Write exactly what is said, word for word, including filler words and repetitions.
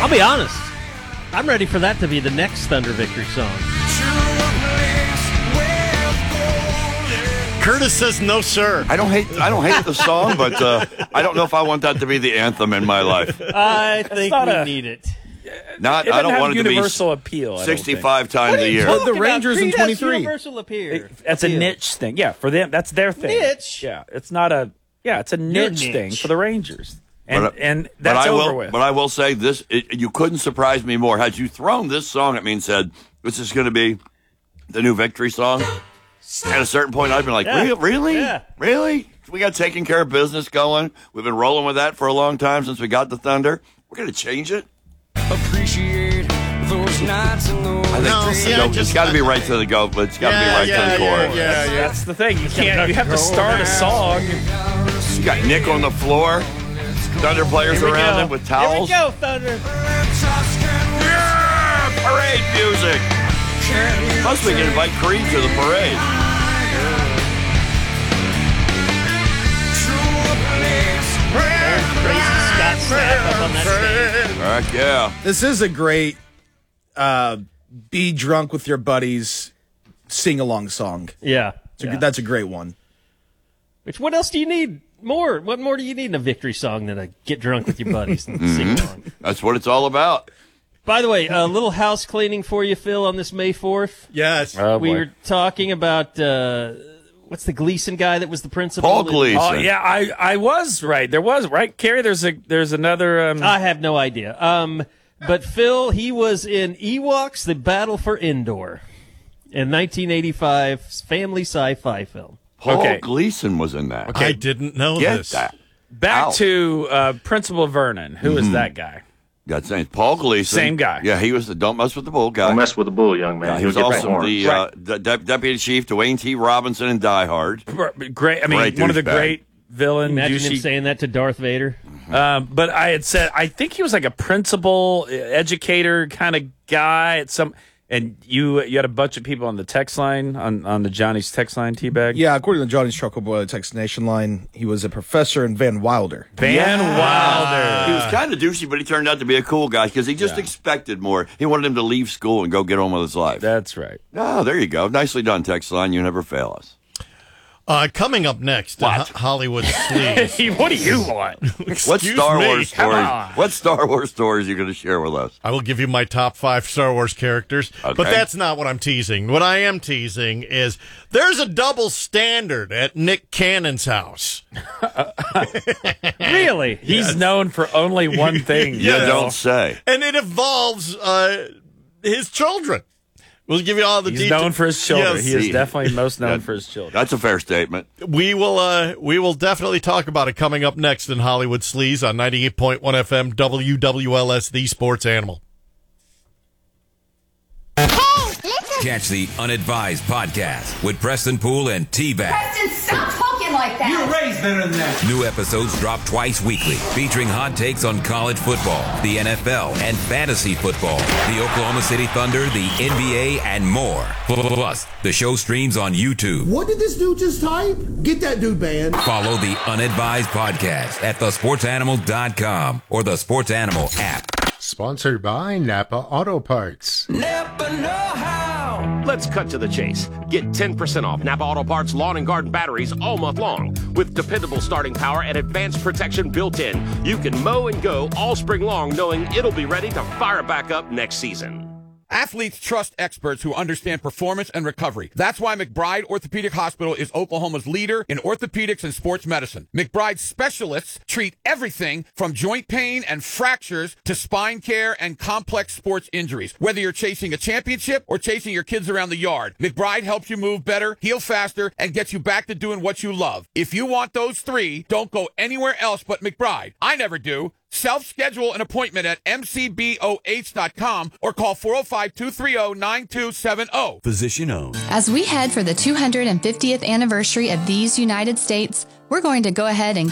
I'll be honest. I'm ready for that to be the next Thunder victory song. Curtis says no, sir. I don't hate. I don't hate the song, but uh, I don't know if I want that to be the anthem in my life. I think we a, need it. Not. It I don't have want it to be universal appeal. sixty-five times a year. Well, the Rangers in twenty-three. Universal appeal. It, that's a niche thing. Yeah, for them, that's their thing. Niche? Yeah, it's not a. Yeah, it's a niche, niche. thing for the Rangers, and But, uh, and but that's I over will, with. But I will say this: it, you couldn't surprise me more. Had you thrown this song at me and said, "This is going to be the new victory song," at a certain point, I'd been like, Yeah. "Really, really, Yeah. really? We got taking care of business going. We've been rolling with that for a long time since we got the Thunder. We're going to change it." Appreciate those nights and those I think No, it's, see, I go- just- it's got to be right to the go, but it's got to Yeah, be right yeah, to the yeah, core. yeah, that's, yeah. that's the thing. You can't. You have to start a song. You got Nick on the floor, Thunder players Here we around go. him with towels. Here we go, Thunder. Yeah, parade music. Plus, we can invite Creed to the parade. Crazy Scott Stapp up on that stage. Heck yeah. This is a great uh, be drunk with your buddies sing along song. Yeah. It's a, yeah. That's a great one. Which, what else do you need more? What more do you need in a victory song than a get drunk with your buddies and sing along? That's what it's all about. By the way, a little house cleaning for you, Phil, on this May fourth. Yes. Oh, we boy. were talking about, uh, what's the Gleason guy that was the principal? Paul Gleason. Oh yeah, I, I was right. There was right, Carrie. There's a there's another. Um, I have no idea. Um, but Phil, he was in Ewoks: The Battle for Endor, in nineteen eighty-five family sci-fi film. Paul Okay. Gleason was in that. I didn't know Get this. that. back Ow. to uh, Principal Vernon. Who is that guy? That's named Paul Gleason. Same guy. Yeah, he was the don't mess with the bull guy. Don't mess with the bull, young man. Yeah, he was He'll get also born. the, uh, the de- deputy chief, Dwayne T. Robinson, in Die Hard. Great. I mean, Great one of the douchebag. great villain. Imagine him douchey- saying that to Darth Vader. Um, but I had said I think he was like a principal, uh, educator kind of guy at some. And you you had a bunch of people on the text line on, on the Johnny's text line, Teabag. Yeah, according to Johnny's Truckle Boiler Text Nation line, he was a professor in Van Wilder. Van He Wilder. was kind of douchey, but he turned out to be a cool guy because he just expected more. He wanted him to leave school and go get on with his life. That's right. Oh, there you go. Nicely done, text line. You never fail us. Uh, coming up next, in Ho- Hollywood Sleaze. Hey, what do you want? What Excuse Star me. Wars Come stories? on. What Star Wars stories are you going to share with us? I will give you my top five Star Wars characters, Okay. but that's not what I'm teasing. What I am teasing is there's a double standard at Nick Cannon's house. Really? He's known for only one thing. You Yes. don't say. And it involves uh, his children. We'll give you all the He's details. known for his children. Yes. He is See, definitely most known that- for his children. That's a fair statement. We will uh, we will definitely talk about it coming up next in Hollywood Sleaze on ninety-eight point one F M W W L S, the sports animal. Catch the Unadvised podcast with Preston Poole and T-Bag. Preston, stop talking like that. You're raised better than that. New episodes drop twice weekly, featuring hot takes on college football, the N F L, and fantasy football, the Oklahoma City Thunder, the N B A, and more. Plus, the show streams on YouTube. What did this dude just type? Get that dude banned. Follow the Unadvised podcast at the sports animal dot com or the Sports Animal app. Sponsored by Napa Auto Parts. Napa know-how. Let's cut to the chase. Get ten percent off Napa Auto Parts lawn and garden batteries all month long. With dependable starting power and advanced protection built in, you can mow and go all spring long knowing it'll be ready to fire back up next season. Athletes trust experts who understand performance and recovery. That's why McBride Orthopedic Hospital is Oklahoma's leader in orthopedics and sports medicine. McBride specialists treat everything from joint pain and fractures to spine care and complex sports injuries. Whether you're chasing a championship or chasing your kids around the yard, McBride helps you move better, heal faster, and gets you back to doing what you love. If you want those three, don't go anywhere else but McBride. I never do. Self-schedule an appointment at m c b o h dot com or call four oh five, two three oh, nine two seven oh. Physician owned. As we head for the two hundred fiftieth anniversary of these United States, we're going to go ahead and